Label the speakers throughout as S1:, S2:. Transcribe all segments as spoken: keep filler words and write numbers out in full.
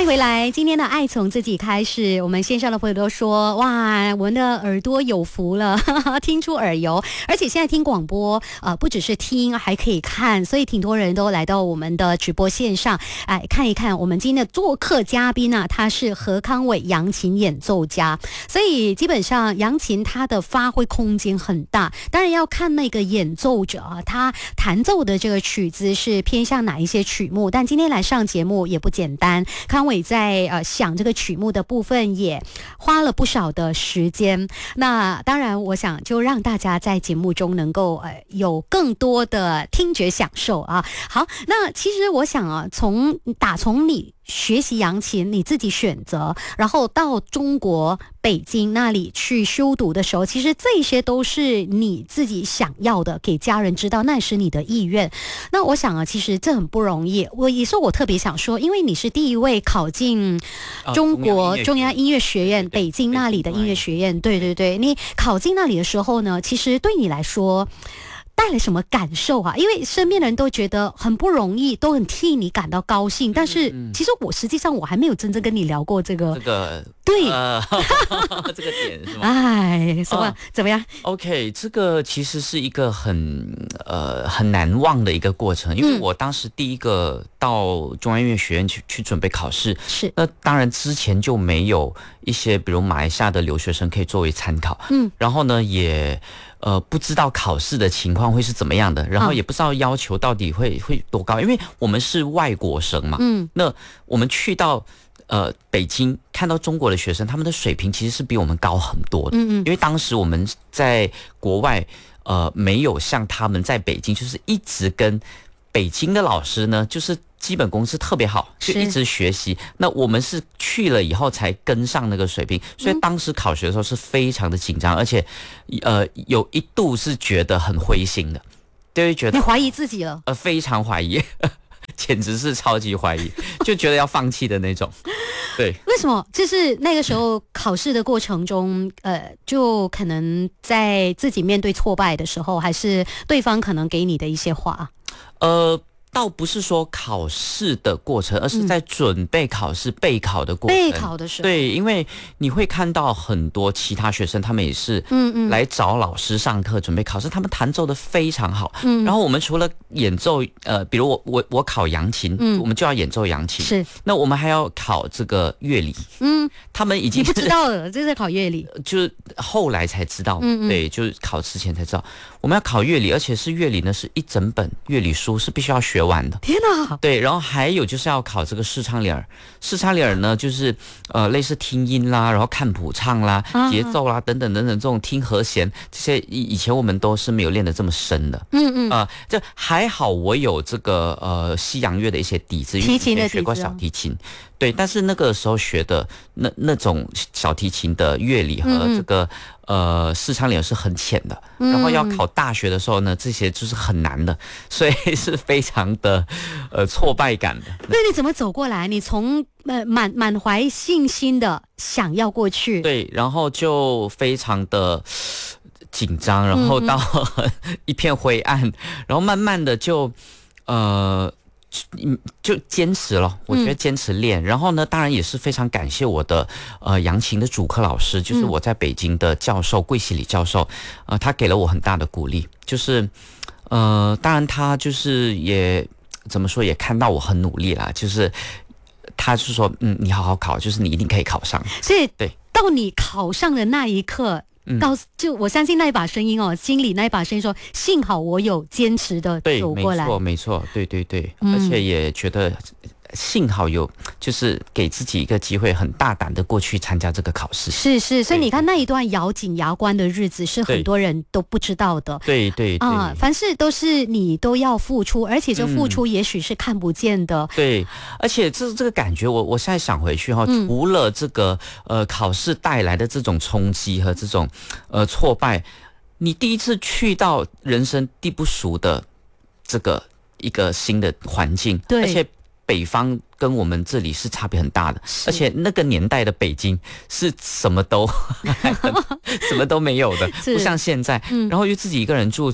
S1: 欢迎回来，今天的爱从自己开始。我们线上的朋友都说，哇，我们的耳朵有福了，听出耳油。而且现在听广播，呃，不只是听，还可以看，所以挺多人都来到我们的直播线上，哎，看一看我们今天的做客嘉宾啊，他是何康伟扬琴演奏家，所以基本上扬琴它的发挥空间很大，当然要看那个演奏者啊，他弹奏的这个曲子是偏向哪一些曲目。但今天来上节目也不简单，康伟在呃想这个曲目的部分也花了不少的时间。那当然，我想就让大家在节目中能够呃有更多的听觉享受啊。好，那其实我想啊，从打从你学习扬琴，你自己选择，然后到中国北京那里去修读的时候，其实这些都是你自己想要的，给家人知道那是你的意愿。那我想啊，其实这很不容易。我也是我特别想说，因为你是第一位考进中国中央音乐学院北京那里的音乐学院，对对对，你考进那里的时候呢，其实对你来说带来什么感受啊？因为身边的人都觉得很不容易，都很替你感到高兴。但是其实我实际上我还没有真正跟你聊过这个，
S2: 这个
S1: 对，
S2: 呃、这个点是吗？
S1: 哎，什么、啊、怎么样
S2: ？OK， 这个其实是一个很呃很难忘的一个过程，因为我当时第一个到中央音乐学院去去准备考试，
S1: 是
S2: 那当然之前就没有一些比如马来西亚的留学生可以作为参考，嗯，然后呢也。呃，不知道考试的情况会是怎么样的，然后也不知道要求到底会会多高，因为我们是外国生嘛，嗯，那我们去到呃北京看到中国的学生，他们的水平其实是比我们高很多的，嗯嗯，因为当时我们在国外呃没有像他们在北京，就是一直跟北京的老师呢，就是基本功是特别好，就一直学习。那我们是去了以后才跟上那个水平，所以当时考学的时候是非常的紧张，而且呃有一度是觉得很灰心的，对，觉得
S1: 你怀疑自己了，
S2: 呃，非常怀疑，简直是超级怀疑，就觉得要放弃的那种。对，
S1: 为什么？就是那个时候考试的过程中，呃，就可能在自己面对挫败的时候，还是对方可能给你的一些话？
S2: 呃。倒不是说考试的过程，而是在准备考试、嗯、备考的过程。
S1: 备考的时候，
S2: 对，因为你会看到很多其他学生，他们也是来找老师上课准备考试，他们弹奏的非常好。嗯，然后我们除了演奏，呃，比如我我我考扬琴，嗯，我们就要演奏扬琴。是，那我们还要考这个乐理。嗯，他们已经
S1: 你不知道了，这是考乐理，
S2: 就是后来才知道。嗯嗯，对，就是考之前才知道，我们要考乐理，而且是乐理呢，是一整本乐理书，是必须要学完的。
S1: 天哪！
S2: 对，然后还有就是要考这个视唱理儿，视唱理儿呢，就是呃类似听音啦，然后看谱唱啦、节奏啦等等等等，这种听和弦这些以以前我们都是没有练得这么深的。嗯嗯啊，这、呃、还好我有这个呃西洋乐的一些底子，
S1: 提琴的底子，
S2: 学过小提琴。对，但是那个时候学的那那种小提琴的乐理和这个、嗯、呃视唱理是很浅的、嗯，然后要考大学的时候呢，这些就是很难的，所以是非常的呃挫败感的。
S1: 那你怎么走过来？你从呃满满怀信心的想要过去，
S2: 对，然后就非常的紧张，然后到、嗯、一片灰暗，然后慢慢的就呃。就坚持了，我觉得坚持练、嗯，然后呢，当然也是非常感谢我的呃扬琴的主课老师，就是我在北京的教授桂西里教授，呃，他给了我很大的鼓励，就是呃，当然他就是也怎么说，也看到我很努力啦，就是他是说，嗯，你好好考，就是你一定可以考上，
S1: 所以
S2: 对，
S1: 到你考上的那一刻。告诉就我相信那一把声音哦，心里那一把声音说，幸好我有坚持的走过来，
S2: 对，没错没错，对对对、嗯，而且也觉得幸好有就是给自己一个机会，很大胆的过去参加这个考试。
S1: 是是，所以你看那一段咬紧牙关的日子是很多人都不知道的。
S2: 对对对啊，
S1: 凡事都是你都要付出，而且这付出也许是看不见的。
S2: 嗯、对，而且这这个感觉我，我我现在想回去哈、嗯，除了这个呃考试带来的这种冲击和这种呃挫败，你第一次去到人生地不熟的这个一个新的环境，
S1: 对，
S2: 而且。北方跟我们这里是差别很大的，而且那个年代的北京是什么都什么都没有的，不像现在、嗯。然后又自己一个人住，就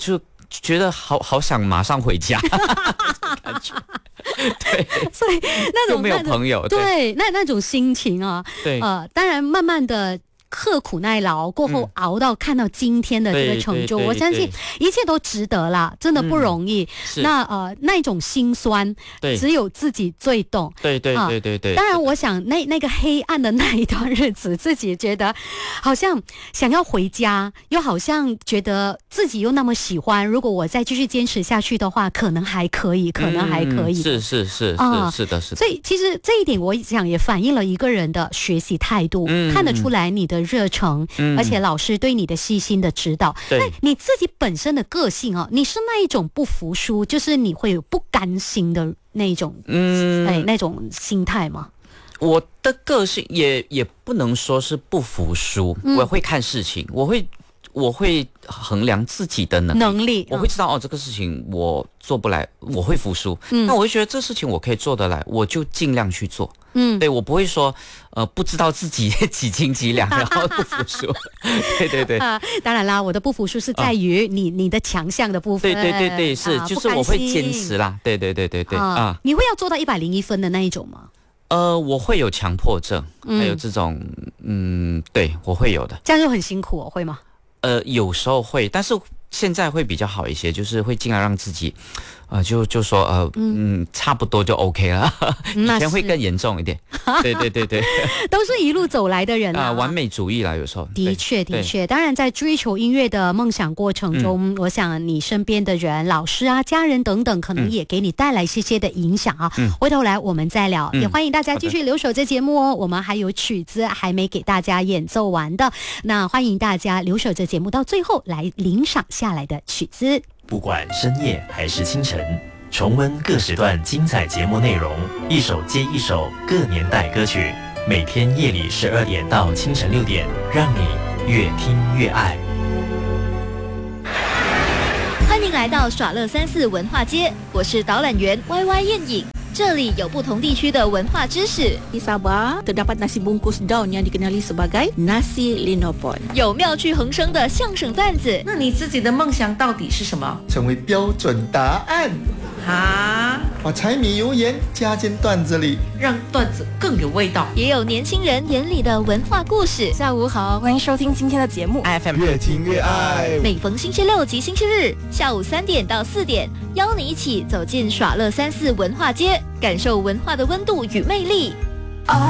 S2: 觉得好好想马上回家，感觉。对，
S1: 所以那种
S2: 又没有朋友，
S1: 对，对那那种心情啊，
S2: 对，
S1: 呃，当然慢慢的。刻苦耐劳过后，熬到看到今天的这个成就，我相信一切都值得啦，真的不容易。
S2: 嗯、
S1: 那呃，那种心酸，只有自己最懂。
S2: 对对对对对。
S1: 当然，我想那那个黑暗的那一段日子，自己觉得好像想要回家，又好像觉得自己又那么喜欢。如果我再继续坚持下去的话，可能还可以，可能还可以。
S2: 嗯、是是是啊，是的，是的。
S1: 所以其实这一点，我想也反映了一个人的学习态度，嗯、看得出来你的热诚，嗯、而且老师对你的细心的指导。那你自己本身的个性啊，你是那一种不服输，就是你会有不甘心的那种，嗯，哎，那种心态吗？
S2: 我的个性也也不能说是不服输，嗯、我会看事情，我会。我会衡量自己的能力，
S1: 能力
S2: 我会知道、嗯、哦，这个事情我做不来，我会服输。嗯，那我会觉得这事情我可以做得来，我就尽量去做。嗯，对我不会说呃不知道自己几斤几两，然后不服输。对对对、
S1: 啊，当然啦，我的不服输是在于你、啊、你的强项的部分。
S2: 对对对对，是、啊、就是我会坚持啦。对对对对对 啊, 啊，
S1: 你会要做到一百零一分的那一种吗？
S2: 呃，我会有强迫症，嗯、还有这种嗯，对我会有的。
S1: 这样就很辛苦哦，会吗？
S2: 呃，有时候会，但是现在会比较好一些，就是会尽量让自己，呃，就就说呃，嗯，差不多就 OK 了。以前会更严重一点。对对对对，
S1: 都是一路走来的人啊，
S2: 呃、完美主义啦，有时候。
S1: 的确的确，当然在追求音乐的梦想过程中，嗯、我想你身边的人、老师啊、家人等等，可能也给你带来一些些的影响啊。嗯，回头来我们再聊，嗯、也欢迎大家继续留守这节目哦。我们还有曲子还没给大家演奏完的，那欢迎大家留守这节目到最后来领赏下来的曲子。
S3: 不管深夜还是清晨，重温各时段精彩节目内容，一首接一首各年代歌曲，每天夜里十二点到清晨六点，让你越听越爱。
S4: 欢迎来到耍乐三四文化街，我是导览员 Y Y 燕影。这里有不同地区的文化知识。
S5: Di Sabah terdapat nasi bungkus daun yang dikenali sebagai nasi linopon。
S4: 有妙趣横生的相声段子。
S6: 那你自己的梦想到底是什么？
S7: 成为标准答案。
S6: 啊！
S7: 把柴米油盐加进段子里，
S6: 让段子更有味道。
S4: 也有年轻人眼里的文化故事。
S5: 下午好，欢迎收听今天的节目
S7: F M 越听越爱。
S4: 每逢星期六及星期日下午三点到四点，邀你一起走进耍乐三四文化街，感受文化的温度与魅力。